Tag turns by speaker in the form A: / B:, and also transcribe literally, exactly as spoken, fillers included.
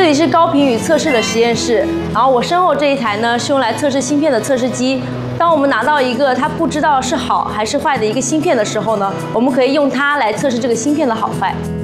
A: 这里是高频宇测试的实验室，然后我身后这一台呢是用来测试芯片的测试机。当我们拿到一个它不知道是好还是坏的一个芯片的时候呢，我们可以用它来测试这个芯片的好坏。